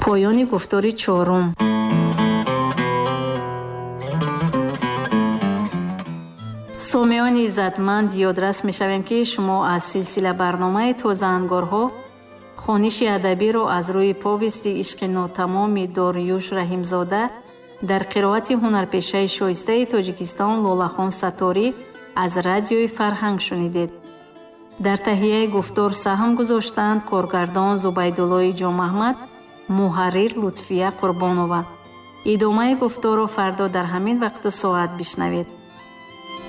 پایان گفتار 4. سامیان عزتمند، یادرس می‌شویم که شما از سلسله برنامه تازه انگارها خوانش ادبی را از روی پاویست عشق ناتمام داریوش رحیمزاده در قرائت هنرپیشه شایسته تاجیکستان لاله‌خان ستاری از رادیوی فرهنگ شنیدید. در تهیه گفتار سهم گذاشتند کارگردان زبیدالله جان محمد، محرر لطفیه قربانова. ادامه گفتار را فردا در همین وقت و ساعت بشنوید.